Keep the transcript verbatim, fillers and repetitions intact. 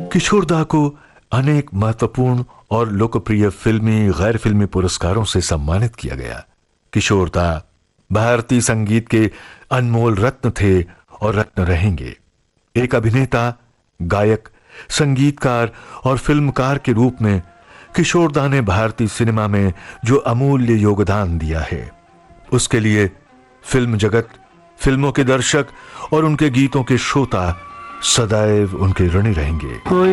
किशोरदा को अनेक महत्वपूर्ण और लोकप्रिय फिल्मी गैर फिल्मी पुरस्कारों से सम्मानित किया गया। किशोरदा भारतीय संगीत के अनमोल रत्न थे और रत्न रहेंगे। एक अभिनेता, गायक, संगीतकार और फिल्मकार के रूप में किशोरदा ने भारतीय सिनेमा में जो अमूल्य योगदान दिया है, उसके लिए फिल्म जगत, फिल्मों के दर्शक और उनके गीतों के श्रोता सदैव उनके ऋणी रहेंगे।